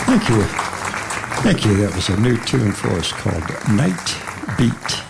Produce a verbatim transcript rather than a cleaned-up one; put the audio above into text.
Thank you. Thank you. That was a new tune for us called Night Beat.